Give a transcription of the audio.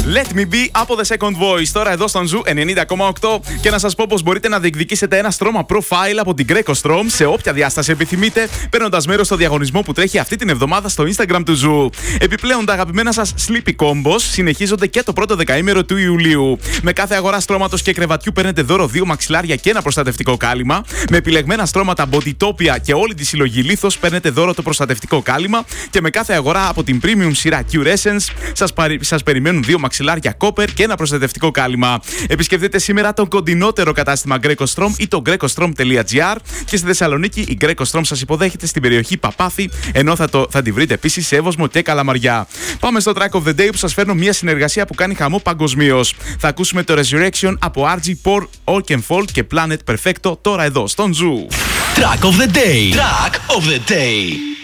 Let me be από The Second Voice. Τώρα εδώ στον Ζου 90,8 και να σας πω πως μπορείτε να διεκδικήσετε ένα στρώμα profile από την Greco Strom σε όποια διάσταση επιθυμείτε, παίρνοντας μέρος στο διαγωνισμό που τρέχει αυτή την εβδομάδα στο Instagram του Ζου. Επιπλέον, τα αγαπημένα σας Sleepy Combos συνεχίζονται και το πρώτο δεκαήμερο του Ιουλίου. Με κάθε αγορά στρώματος και κρεβατιού παίρνετε δώρο 2 μαξιλάρια και ένα προστατευτικό κάλυμα. Με επιλεγμένα στρώματα Bodytopia και όλη τη συλλογή Λίθος παίρνετε δώρο το προστατευτικό κάλυμα. Και με κάθε αγορά από την premium σειρά Cure Essence σας περιμένουν 2 μαξιλάρια Copper και ένα προστατευτικό κάλυμα. Επισκεφτείτε σήμερα το κοντινότερο κατάστημα Greco Strom ή το grecostrom.gr και στη Θεσσαλονίκη η Greco Strom σας υποδέχεται στην περιοχή Παπάθη, ενώ θα τη βρείτε επίσης σε Εύωσμο και Καλαμαριά. Πάμε στο Track of the Day που σας φέρνω μια συνεργασία που κάνει χαμό παγκοσμίως. Θα ακούσουμε το Resurrection από RG Por, Oakenfold και Planet Perfecto τώρα εδώ στον Ζου. Track of the Day. Track of the Day.